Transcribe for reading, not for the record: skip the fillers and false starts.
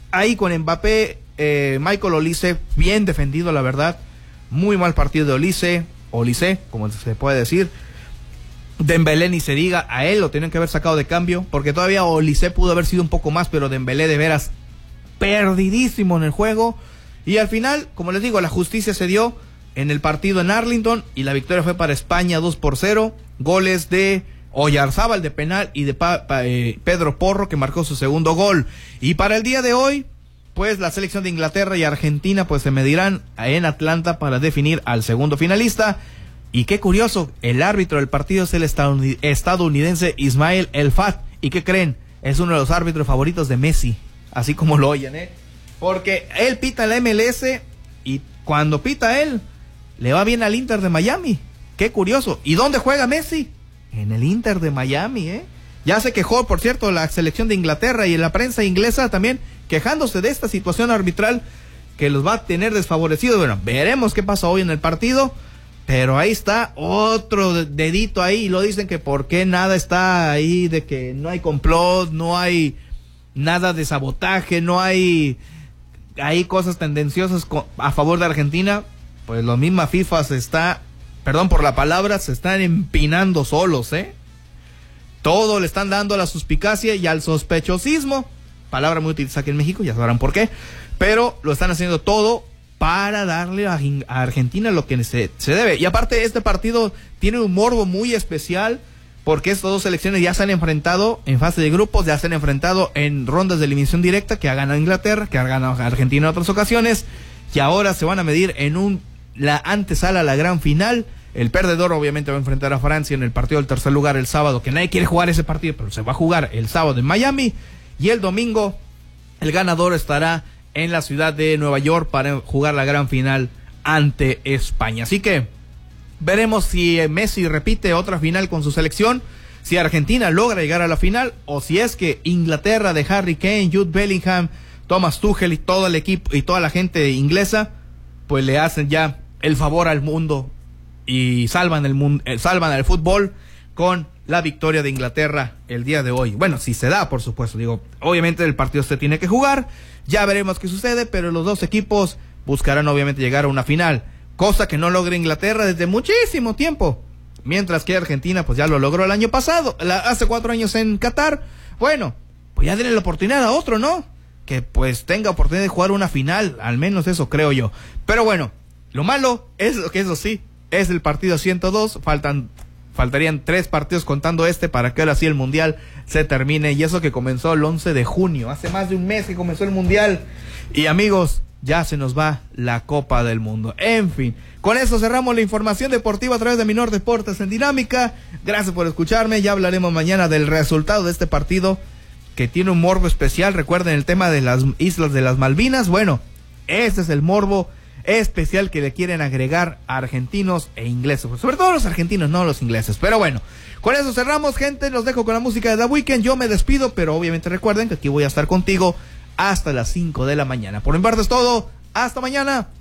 ahí con Mbappé, Michael Olise, bien defendido la verdad, muy mal partido de Olise, como se puede decir. Dembélé ni se diga, a él lo tenían que haber sacado de cambio, porque todavía Olise pudo haber sido un poco más, pero Dembélé de veras perdidísimo en el juego. Y al final, como les digo, la justicia se dio en el partido en Arlington y la victoria fue para España 2-0, goles de Oyarzábal de penal y de Pedro Porro, que marcó su segundo gol. Y para el día de hoy, pues la selección de Inglaterra y Argentina pues se medirán en Atlanta para definir al segundo finalista. Y qué curioso, el árbitro del partido es el estadounidense Ismael El Fat. ¿Y qué creen? Es uno de los árbitros favoritos de Messi, así como lo oyen, porque él pita la MLS y cuando pita él, le va bien al Inter de Miami. Qué curioso. ¿Y dónde juega Messi? En el Inter de Miami, Ya se quejó, por cierto, la selección de Inglaterra y la prensa inglesa también quejándose de esta situación arbitral que los va a tener desfavorecidos. Bueno, veremos qué pasa hoy en el partido, pero ahí está otro dedito ahí y lo dicen que por qué nada está ahí, de que no hay complot, no hay nada de sabotaje, no hay cosas tendenciosas a favor de Argentina. Pues la misma FIFA se está, perdón por la palabra, se están empinando solos, Todo le están dando a la suspicacia y al sospechosismo, palabra muy utilizada aquí en México, ya sabrán por qué, pero lo están haciendo todo para darle a Argentina lo que se debe. Y aparte este partido tiene un morbo muy especial, porque estas dos selecciones ya se han enfrentado en fase de grupos, ya se han enfrentado en rondas de eliminación directa, que ha ganado Inglaterra, que ha ganado Argentina en otras ocasiones, y ahora se van a medir en la antesala a la gran final. El perdedor obviamente va a enfrentar a Francia en el partido del tercer lugar el sábado, que nadie quiere jugar ese partido, pero se va a jugar el sábado en Miami, y el domingo el ganador estará en la ciudad de Nueva York para jugar la gran final ante España. Así que veremos si Messi repite otra final con su selección, si Argentina logra llegar a la final, o si es que Inglaterra de Harry Kane, Jude Bellingham, Thomas Tuchel y todo el equipo y toda la gente inglesa pues le hacen ya el favor al mundo y salvan al fútbol con la victoria de Inglaterra el día de hoy. Bueno, si se da, por supuesto, obviamente el partido se tiene que jugar, ya veremos qué sucede, pero los dos equipos buscarán obviamente llegar a una final, cosa que no logra Inglaterra desde muchísimo tiempo, mientras que Argentina pues ya lo logró el año pasado, hace 4 años en Qatar. Bueno, pues ya denle la oportunidad a otro, ¿no? Que pues tenga oportunidad de jugar una final, al menos eso creo yo. Pero bueno, lo malo es que eso sí, es el partido 102, faltarían 3 partidos contando para que ahora sí el Mundial se termine, y eso que comenzó el 11 de junio, hace más de un mes que comenzó el Mundial, y amigos, ya se nos va la Copa del Mundo. En fin, con eso cerramos la información deportiva a través de Minor Deportes en Dinámica. Gracias por escucharme, ya hablaremos mañana del resultado de este partido, que tiene un morbo especial. Recuerden el tema de las Islas de las Malvinas. Bueno, ese es el morbo especial que le quieren agregar a argentinos e ingleses, sobre todo los argentinos, no los ingleses. Pero bueno, con eso cerramos, gente. Los dejo con la música de The Weeknd. Yo me despido, pero obviamente recuerden que aquí voy a estar contigo hasta las 5 de la mañana. Por mi parte es todo, hasta mañana.